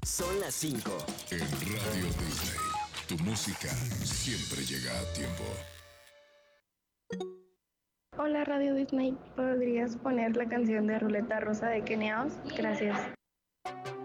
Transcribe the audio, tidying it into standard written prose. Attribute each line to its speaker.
Speaker 1: Son las 5.
Speaker 2: En Radio Disney, tu música siempre llega a tiempo.
Speaker 3: Hola Radio Disney, ¿podrías poner la canción de Ruleta Rosa de Kenny House? Gracias.